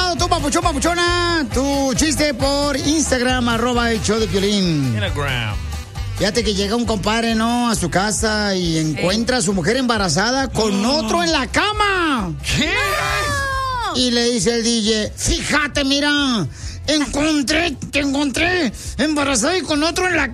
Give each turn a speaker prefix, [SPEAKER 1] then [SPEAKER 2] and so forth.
[SPEAKER 1] mandado tú, papuchón, papuchona, tu chiste por Instagram, @el show de Piolín.
[SPEAKER 2] Instagram.
[SPEAKER 1] Fíjate que llega un compadre, ¿no? A su casa y encuentra a su mujer embarazada con otro en la cama.
[SPEAKER 2] ¿Qué?
[SPEAKER 1] No. Y le dice el DJ, fíjate, mira, te encontré embarazada y con otro en la